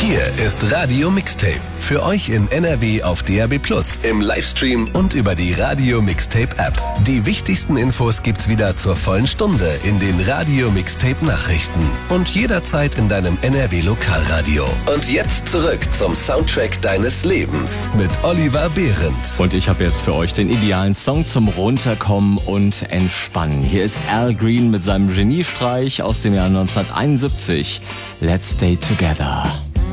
Hier ist Radio Mixtape. Für euch in NRW auf DAB+, im Livestream und über die Radio Mixtape App. Die wichtigsten Infos gibt's wieder zur vollen Stunde in den Radio Mixtape Nachrichten und jederzeit in deinem NRW Lokalradio. Und jetzt zurück zum Soundtrack deines Lebens mit Oliver Behrendt. Und ich habe jetzt für euch den idealen Song zum Runterkommen und Entspannen. Hier ist Al Green mit seinem Geniestreich aus dem Jahr 1971. Let's Stay Together.